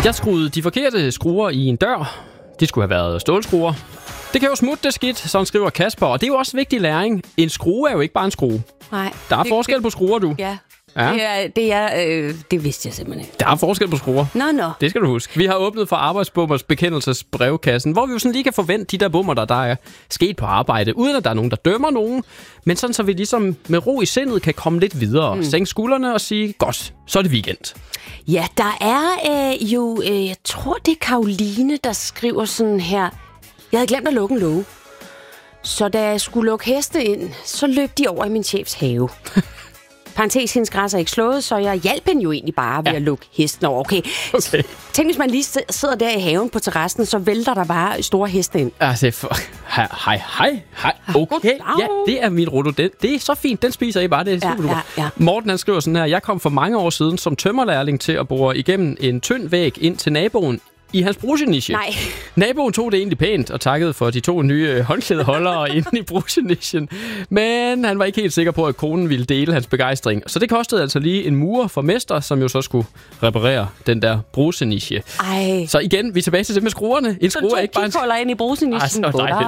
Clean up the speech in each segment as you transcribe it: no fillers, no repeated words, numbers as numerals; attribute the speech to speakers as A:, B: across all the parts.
A: Jeg skruede de forkerte skruer i en dør. De skulle have været stålskruer. Det kan jo smutte det skidt, sådan skriver Kasper. Og det er jo også vigtig læring. En skrue er jo ikke bare en skrue.
B: Nej.
A: Der er forskel på skruer, du.
B: Ja.
A: Ja.
B: Det vidste jeg simpelthen ikke.
A: Der er forskel på skruer.
B: Nå.
A: Det skal du huske. Vi har åbnet for Arbejdsbummers bekendelsesbrevkassen, hvor vi jo sådan lige kan forvente de der bummer, der er sket på arbejde, uden at der er nogen, der dømmer nogen. Men sådan, så vi ligesom med ro i sindet kan komme lidt videre, sænke skuldrene og sige, godt, så er det weekend.
B: Ja, der er jeg tror det er Karoline, der skriver sådan her. Jeg havde glemt at lukke en låge. Så da jeg skulle lukke heste ind, så løb de over i min chefs have. Parentes, hendes græs er ikke slået, så jeg hjalp hende jo egentlig bare ved at lukke hesten over. Okay. Tænk, hvis man lige sidder der i haven på terrassen, så vælter der bare store heste ind.
A: Altså, hej. Okay, ja, det er min rododend. Det er så fint, den spiser I bare, det er super.
B: Ja.
A: Morten, han skriver sådan her, jeg kom for mange år siden som tømmerlærling til at bore igennem en tynd væg ind til naboen i hans brugeniche.
B: Nej.
A: Naboen tog det egentlig pænt og takkede for de 2 nye håndklædeholdere inde i brugenichen. Men han var ikke helt sikker på, at konen ville dele hans begejstring. Så det kostede altså lige en murer for mester, som jo så skulle reparere den der brugeniche.
B: Ej.
A: Så igen, vi er tilbage til det med skruerne. En skrue er ikke bare en...
B: Så 2 kigholder ind i brugenichen.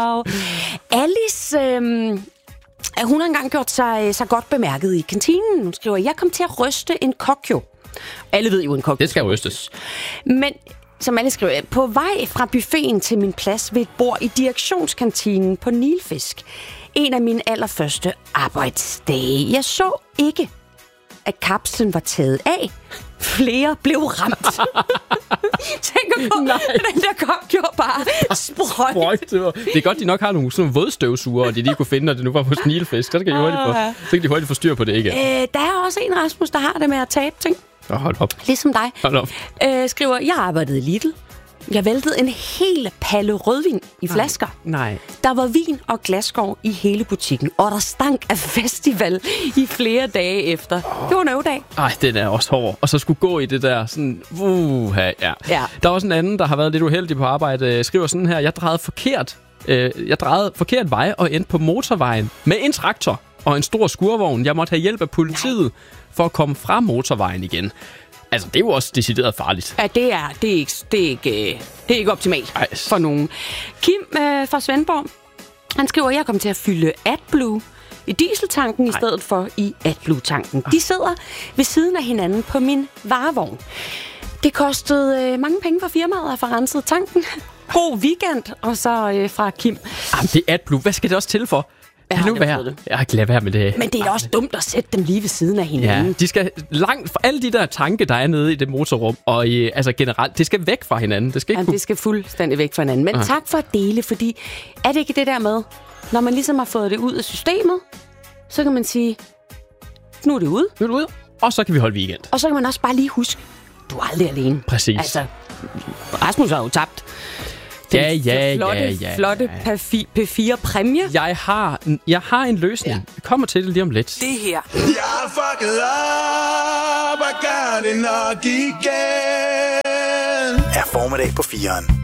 B: Alice... hun har engang gjort sig godt bemærket i kantinen. Hun skriver, jeg kom til at ryste en kokjo. Alle ved jo en kokjo.
A: Det skal rystes.
B: Men... Som alle skriver, på vej fra buffeten til min plads ved et bord i direktionskantinen på Nilfisk. En af mine allerførste arbejdsdage. Jeg så ikke, at kapslen var taget af. Flere blev ramt. Tænker på, den der kop gjorde bare sprøjt.
A: Det er godt, de nok har nogle sådan vådstøvsuger, og de lige kunne finde, når det nu var på Nilfisk. Så kan de hurtigt få styr på det, ikke?
B: Der er også en, Rasmus, der har det med at tabe ting.
A: Hold op.
B: Ligesom dig.
A: Hold op.
B: Skriver, jeg arbejdede i Lidl. Jeg væltede en hel palle rødvin i flasker.
A: Nej.
B: Der var vin og glasskår i hele butikken, og der stank af festival i flere dage efter. Det var en øvedag.
A: Ej, den er også hård. Og så skulle gå i det der sådan... Ja. Der er også en anden, der har været lidt uheldig på arbejde. Skriver sådan her, jeg drejede forkert vej og endte på motorvejen med en traktor og en stor skurvogn. Jeg måtte have hjælp af politiet for at komme fra motorvejen igen. Altså, det er jo også decideret farligt.
B: Ja, det er ikke optimalt for nogen. Kim fra Svendborg, han skriver, at jeg kom til at fylde AdBlue i dieseltanken i stedet for i AdBlue-tanken. De sidder ved siden af hinanden på min varevogn. Det kostede mange penge for firmaet at få renset tanken. God weekend, og så fra Kim.
A: Jamen, det er AdBlue. Hvad skal det også til for? Jeg kan lade være med det.
B: Men det er da også dumt at sætte dem lige ved siden af hinanden.
A: Ja, de skal langt fra alle de der tanke, der er nede i det motorrum, og generelt, det skal væk fra hinanden.
B: Det skal fuldstændig væk fra hinanden. Men tak for at dele, fordi er det ikke det der med, når man ligesom har fået det ud af systemet, så kan man sige, nu er det ude.
A: Og så kan vi holde weekend.
B: Og så kan man også bare lige huske, du er aldrig alene.
A: Præcis.
B: Altså, Rasmus har jo tabt. Flotte P4-præmie.
A: Jeg har en løsning. Vi kommer til det lige om lidt.
B: Det her.
C: Jeg er fucket op, og gør det nok igen.
D: Er formiddag på 4'eren.